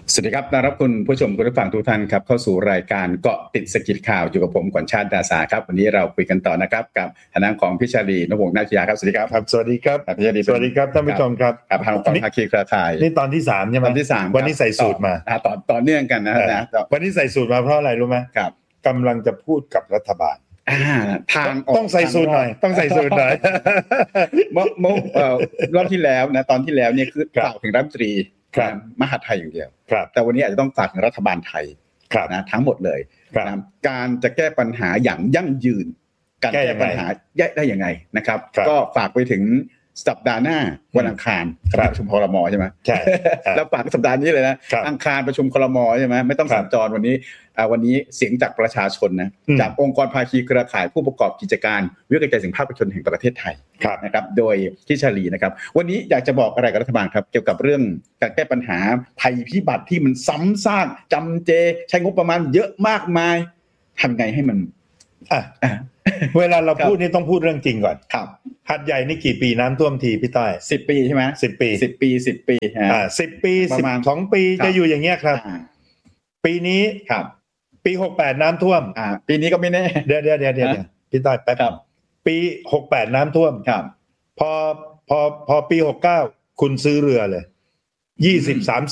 สวัสดีครับต้อนรับคุณผู้ชมคุณผู้ฟังทุกท่านครับเข้าสู่รายการเกาะติดสกิดข่าวอยู่กับผมขวัญชาติดาษาครับวันนี้เราคุยกันต่อนะครับกับทางด้านของพิชาลีนวงศ์นาชยาครับสวัสดีครับครับสวัสดีครับพิชาลีสวัสดีครับท่านผู้ชมครับทางของภาคีเครือข่ายนี่ตอนที่3ใช่ไหมตอนที่3 วันนี้ใส่สูตรมาต่อเนื่องกันนะวันนี้ใส่สูตรมาเพราะอะไรรู้ไหมครับกำลังจะพูดกับรัฐบาลทางต้องใส่สูตรหน่อยต้องใส่สูตรหน่อยรอบที่แล้วนะตอนที่แล้วเนี่ยคือกล่าวถึงรัฐมนตรีมหาดไทยอย่างเดียวแต่วันนี้อาจจะต้องฝากถึงรัฐบาลไทยนะทั้งหมดเลยนะการจะแก้ปัญหาอย่างยั่งยืนการแก้ปัญหาได้ยังไงนะครับก็ฝากไปถึงสัปดาห์หน้าวันอังคารประชุมครม.ใช่ไหมใช่แล้วฝากสัปดาห์นี้เลยนะอังคารประชุมครม.ใช่ไหมไม่ต้องสัญจรวันนี้เสียงจากประชาชนนะจากองค์กรภาคีเครือข่ายผู้ประกอบกิจการวิทยาการเสียงภาคประชาชนแห่งประเทศไทยนะครับโดยพิชาลีนะครับวันนี้อยากจะบอกอะไรกับรัฐบาลครับเกี่ยวกับเรื่องการแก้ปัญหาภัยพิบัติที่มันซ้ำซากจำเจใช้งบประมาณเยอะมากมายทำไงให้มันเวลาเราพูดนี่ต้องพูดเรื่องจริงก่อนครับหาดใหญ่นี่กี่ปีน้ำท่วมทีพี่ต้อย 10 ปีใช่ไหม 10 ปี 10 ปี10 ปี 10 ปี12 ปีจะอยู่อย่างเงี้ยครับปีนี้ครับปี68น้ำท่วมปีนี้ก็ไม่แน่เดี๋ยวพี่ต้อยแป๊บปี68น้ำท่วมครับพอปี69คุณซื้อเรือเลย20-30